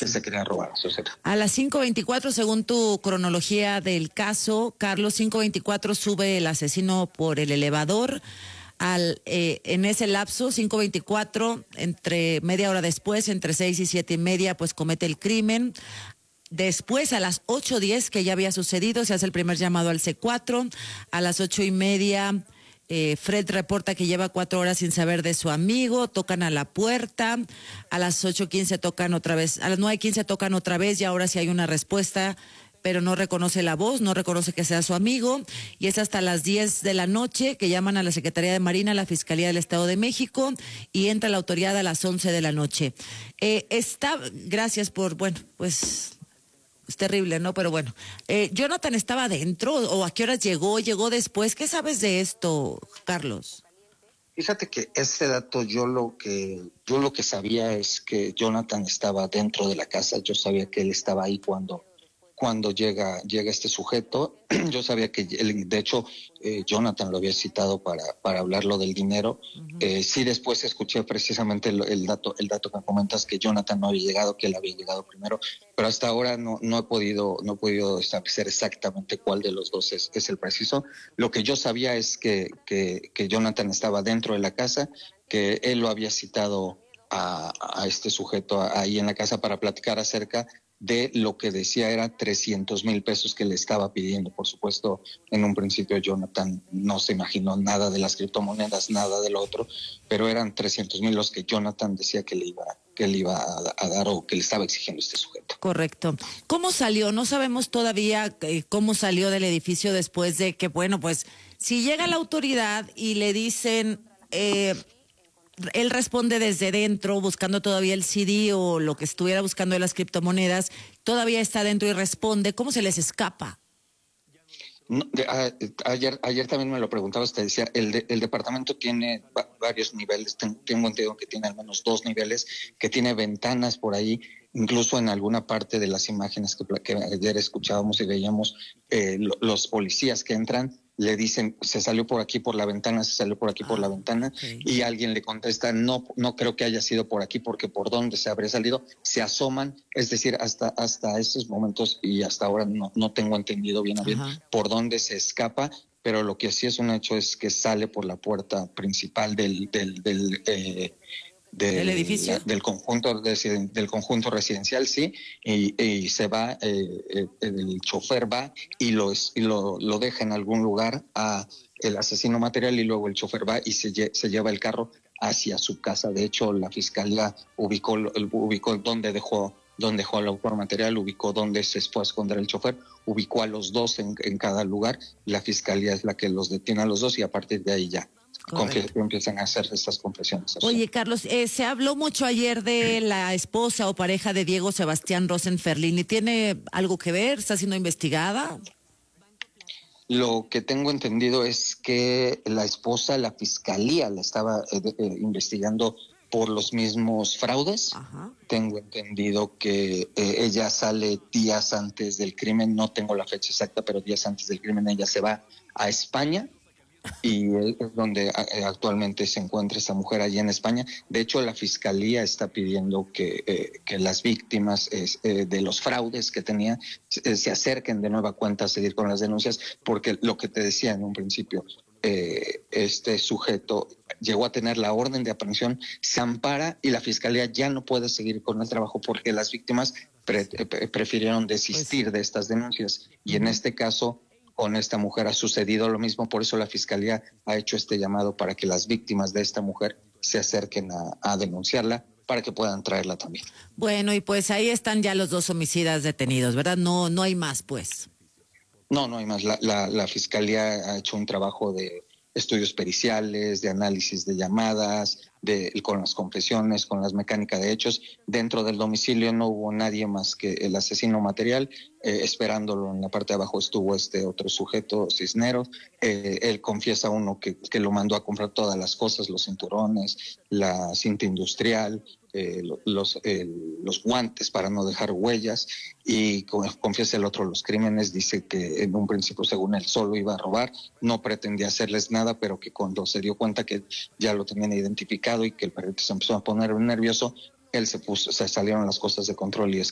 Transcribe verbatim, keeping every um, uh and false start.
que se querían robar. A las cinco veinticuatro, según tu cronología del caso, Carlos, cinco veinticuatro sube el asesino por el elevador. Al, eh, en ese lapso, cinco veinticuatro, entre media hora después, entre seis y siete y media, pues comete el crimen. Después, a las ocho diez, que ya había sucedido, se hace el primer llamado al C cuatro. A las ocho y media, eh, Fred reporta que lleva cuatro horas sin saber de su amigo. Tocan a la puerta. A las ocho quince tocan otra vez. A las nueve quince tocan otra vez y ahora sí hay una respuesta, pero no reconoce la voz, no reconoce que sea su amigo, y es hasta las diez de la noche que llaman a la Secretaría de Marina, a la Fiscalía del Estado de México, y entra la autoridad a las once de la noche. Eh, está, gracias por, bueno, pues es terrible, ¿no? Pero bueno, eh, ¿Jonathan estaba adentro o a qué horas llegó? ¿Llegó después? ¿Qué sabes de esto, Carlos? Fíjate que este dato yo lo que yo lo que sabía es que Jonathan estaba dentro de la casa. Yo sabía que él estaba ahí cuando cuando llega llega este sujeto. Yo sabía que él, de hecho eh, Jonathan lo había citado para para hablar lo del dinero. Uh-huh. Eh, sí, después escuché precisamente el, el dato el dato que comentas, que Jonathan no había llegado, que él había llegado primero, pero hasta ahora no no he podido no he podido establecer exactamente cuál de los dos es, es el preciso. Lo que yo sabía es que que que Jonathan estaba dentro de la casa, que él lo había citado a, a este sujeto ahí en la casa para platicar acerca de lo que decía era trescientos mil pesos que le estaba pidiendo. Por supuesto, en un principio Jonathan no se imaginó nada de las criptomonedas, nada de lo otro, pero eran trescientos mil los que Jonathan decía que le iba, que le iba a, a dar o que le estaba exigiendo este sujeto. Correcto. ¿Cómo salió? No sabemos todavía eh, cómo salió del edificio después de que, bueno, pues si llega la autoridad y le dicen... Eh, él responde desde dentro, buscando todavía el C D o lo que estuviera buscando de las criptomonedas, todavía está dentro y responde. ¿Cómo se les escapa? No, de, a, ayer ayer también me lo preguntabas, te decía, el, de, el departamento tiene va, varios niveles, ten, tengo entendido que tiene al menos dos niveles, que tiene ventanas por ahí, incluso en alguna parte de las imágenes que, que ayer escuchábamos y veíamos, eh, lo, los policías que entran, le dicen, se salió por aquí por la ventana, se salió por aquí ah, por la ventana, okay. Y alguien le contesta, no, no creo que haya sido por aquí, porque por dónde se habría salido, se asoman, es decir, hasta, hasta esos momentos y hasta ahora no, no tengo entendido bien a bien Ajá. por dónde se escapa, pero lo que sí es un hecho es que sale por la puerta principal del, del, del eh, Del, ¿Del edificio? La, del conjunto del conjunto residencial, sí, y, y se va, eh, el chofer va y, lo, y lo, lo deja en algún lugar a el asesino material, y luego el chofer va y se, se lleva el carro hacia su casa. De hecho, la fiscalía ubicó, ubicó dónde dejó donde dejó al autor material, ubicó dónde se fue a esconder el chofer, ubicó a los dos en, en cada lugar. La fiscalía es la que los detiene a los dos y a partir de ahí ya Correcto. empiezan a hacer estas confesiones. Oye, Carlos, eh, se habló mucho ayer de la esposa o pareja de Diego Sebastián Rosenferlini. ¿Tiene algo que ver? ¿Está siendo investigada? Lo que tengo entendido es que la esposa, la fiscalía la estaba eh, eh, investigando por los mismos fraudes. Ajá. Tengo entendido que eh, ella sale días antes del crimen, no tengo la fecha exacta, pero días antes del crimen ella se va a España. Y es donde actualmente se encuentra esa mujer allí en España. De hecho, la fiscalía está pidiendo que, eh, que las víctimas eh, de los fraudes que tenía eh, se acerquen de nueva cuenta a seguir con las denuncias, porque lo que te decía en un principio, eh, este sujeto llegó a tener la orden de aprehensión, se ampara y la fiscalía ya no puede seguir con el trabajo porque las víctimas pre- pre- prefirieron desistir pues, de estas denuncias. Y en este caso, con esta mujer ha sucedido lo mismo, por eso la fiscalía ha hecho este llamado para que las víctimas de esta mujer se acerquen a, a denunciarla para que puedan traerla también. Bueno, y pues ahí están ya los dos homicidas detenidos, ¿verdad? No, no hay más, pues. No, no hay más. La, la, la fiscalía ha hecho un trabajo de estudios periciales, de análisis de llamadas, de, con las confesiones, con las mecánicas de hechos. Dentro del domicilio no hubo nadie más que el asesino material. Eh, esperándolo en la parte de abajo estuvo este otro sujeto, Cisneros. Eh, él confiesa uno que, que lo mandó a comprar todas las cosas, los cinturones, la cinta industrial, eh, los, eh, los guantes para no dejar huellas, y confiesa el otro los crímenes. Dice que en un principio, según él, solo iba a robar, no pretendía hacerles nada, pero que cuando se dio cuenta que ya lo tenían identificado y que el perrito se empezó a poner nervioso, él se puso, se salieron las cosas de control y es